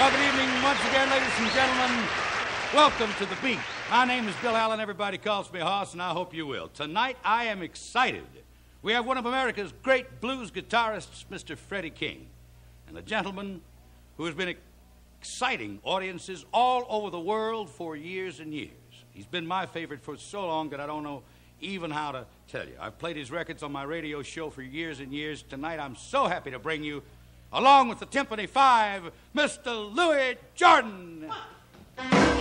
Well, good evening once again, ladies and gentlemen. Welcome to The Beat. My name is Bill Allen. Everybody calls me Hoss, and I hope you will. Tonight, I am excited. We have one of America's great blues guitarists, Mr. Freddie King, and a gentleman who has been exciting audiences all over the world for years and years. He's been my favorite for so long that I don't know even how to tell you. I've played his records on my radio show for years and years. Tonight, I'm so happy to bring you, along with the Timpani Five, Mr. Louis Jordan.